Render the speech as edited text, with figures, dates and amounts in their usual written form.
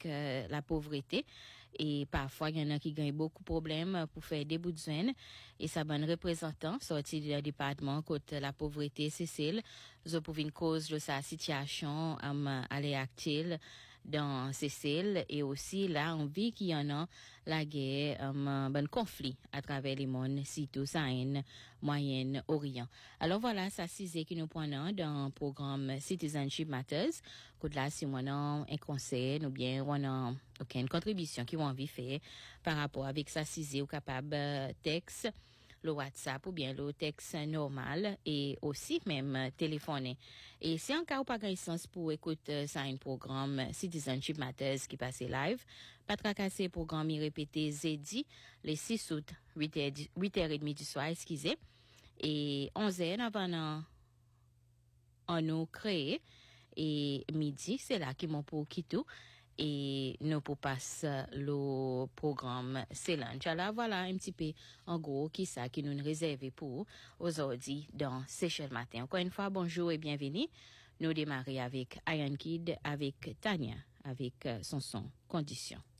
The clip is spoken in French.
avec la pauvreté. Et parfois, il y en a qui gagnent beaucoup de problèmes pour faire des bouts de zone. Et ça bonne représentant, sorti du département, côté la pauvreté, Cécile, je pour une cause de sa situation, à l'actuelle dans Cécile. Et aussi, là, on vit qu'il y en a la guerre, bon conflit à travers les mondes, surtout Sahel, Moyen-Orient. Alors voilà, ça c'est qui nous prenons dans le programme Citizenship Matters. Côté là, si on a un conseil, ou bien on a une contribution qui ont envie de faire par rapport avec ça, si ou capable texte, le WhatsApp ou bien le texte normal et aussi même téléphoner. Et si en cas ou pas grand sens pour écouter ça un programme Citizenship Matters qui passe live, pas tracasser programme y répéter jeudi les 6 août 8h30 du soir, excusez. Et 11h avant on nous créé et midi c'est là qui m'ont pour quitter et nous pour passer le programme c'est lunch. Alors voilà un petit peu en gros qui ça qui nous réservé pour aujourd'hui dans Seychelles Matin. Encore une fois bonjour et bienvenue. Nous démarrer avec Iron Kid avec Tania avec son Condition.